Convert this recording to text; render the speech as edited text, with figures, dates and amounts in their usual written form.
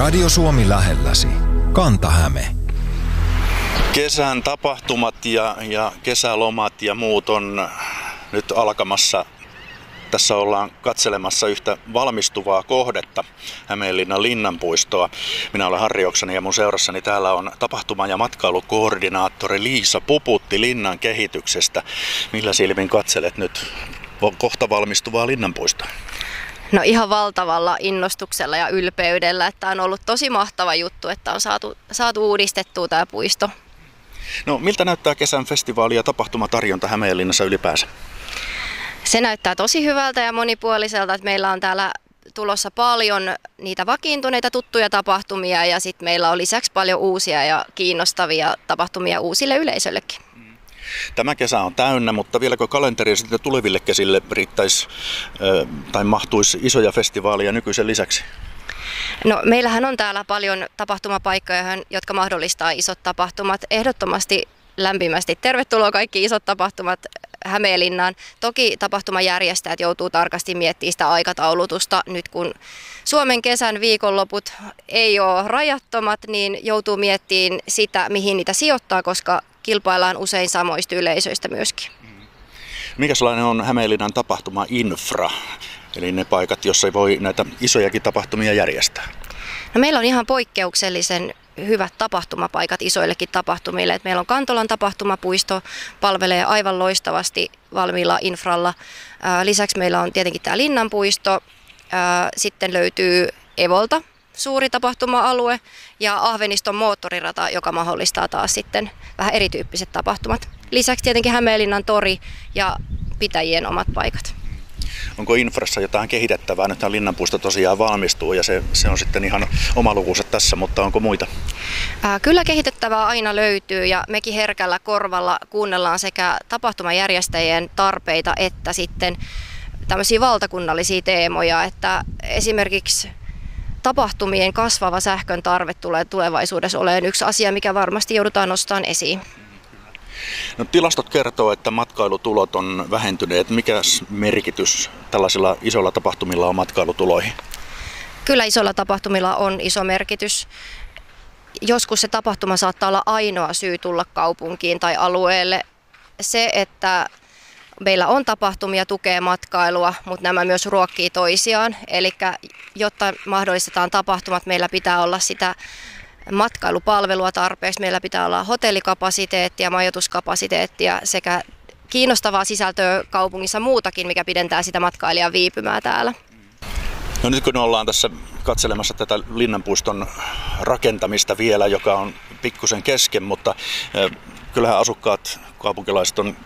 Radio Suomi lähelläsi. Kanta-Häme. Kesän tapahtumat ja kesälomat ja muut on nyt alkamassa. Tässä ollaan katselemassa yhtä valmistuvaa kohdetta, Hämeenlinnan linnanpuistoa. Minä olen Harri Oksanen ja mun seurassani täällä on tapahtuma- ja matkailukoordinaattori Liisa Puputti linnan kehityksestä. Millä silmin katselet nyt kohta valmistuvaa linnanpuistoa? No ihan valtavalla innostuksella ja ylpeydellä, että on ollut tosi mahtava juttu, että on saatu uudistettua tämä puisto. No miltä näyttää kesän festivaali- ja tapahtumatarjonta Hämeenlinnassa ylipäänsä? Se näyttää tosi hyvältä ja monipuoliselta, että meillä on täällä tulossa paljon niitä vakiintuneita tuttuja tapahtumia ja sitten meillä on lisäksi paljon uusia ja kiinnostavia tapahtumia uusille yleisöllekin. Tämä kesä on täynnä, mutta vieläkö kalenteri sitten tuleville kesille riittäisi tai mahtuisi isoja festivaaleja nykyisen lisäksi? No, meillähän on täällä paljon tapahtumapaikkoja, jotka mahdollistaa isot tapahtumat. Ehdottomasti lämpimästi tervetuloa kaikki isot tapahtumat Hämeenlinnaan. Toki tapahtumajärjestäjät joutuu tarkasti miettimään sitä aikataulutusta. Nyt kun Suomen kesän viikonloput ei ole rajattomat, niin joutuu miettimään sitä, mihin niitä sijoittaa, koska kilpaillaan usein samoista yleisöistä myöskin. Mikäslainen on Hämeenlinnan tapahtuma-infra, eli ne paikat, joissa voi näitä isojakin tapahtumia järjestää? No, meillä on ihan poikkeuksellisen hyvät tapahtumapaikat isoillekin tapahtumille. Et meillä on Kantolan tapahtumapuisto, palvelee aivan loistavasti valmiilla infralla. Lisäksi meillä on tietenkin tämä linnanpuisto. Sitten löytyy Evolta suuri tapahtuma-alue ja Ahveniston moottorirata, joka mahdollistaa taas sitten vähän erityyppiset tapahtumat. Lisäksi tietenkin Hämeenlinnan tori ja pitäjien omat paikat. Onko infrassa jotain kehitettävää? Nythän linnanpuisto tosiaan valmistuu ja se on sitten ihan oma lukunsa tässä, mutta onko muita? Kyllä kehitettävää aina löytyy ja mekin herkällä korvalla kuunnellaan sekä tapahtumajärjestäjien tarpeita että sitten tämmöisiä valtakunnallisia teemoja, että esimerkiksi tapahtumien kasvava sähkön tarve tulee tulevaisuudessa olemaan yksi asia, mikä varmasti joudutaan nostamaan esiin. No, tilastot kertoo, että matkailutulot on vähentyneet. Mikä merkitys tällaisilla isoilla tapahtumilla on matkailutuloihin? Kyllä isoilla tapahtumilla on iso merkitys. Joskus se tapahtuma saattaa olla ainoa syy tulla kaupunkiin tai alueelle. Se, että meillä on tapahtumia, tukee matkailua, mutta nämä myös ruokkii toisiaan. Eli jotta mahdollistetaan tapahtumat, meillä pitää olla sitä matkailupalvelua tarpeeksi. Meillä pitää olla hotellikapasiteettia, majoituskapasiteettia sekä kiinnostavaa sisältöä kaupungissa muutakin, mikä pidentää sitä matkailijan viipymää täällä. No, nyt kun ollaan tässä katselemassa tätä linnanpuiston rakentamista vielä, joka on pikkusen kesken, mutta kyllähän asukkaat, kaupunkilaiset on